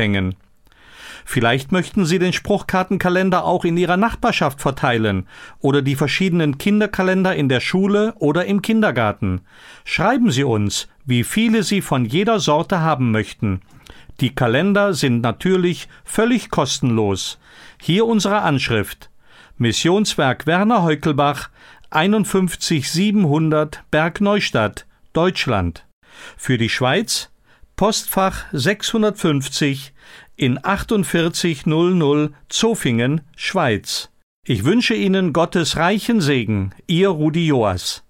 aufhängen. Vielleicht möchten Sie den Spruchkartenkalender auch in Ihrer Nachbarschaft verteilen oder die verschiedenen Kinderkalender in der Schule oder im Kindergarten. Schreiben Sie uns, wie viele Sie von jeder Sorte haben möchten. Die Kalender sind natürlich völlig kostenlos. Hier unsere Anschrift: Missionswerk Werner Heukelbach, 51700 Bergneustadt, Deutschland. Für die Schweiz Postfach 650 in 4800 Zofingen, Schweiz. Ich wünsche Ihnen Gottes reichen Segen, Ihr Rudi Joas.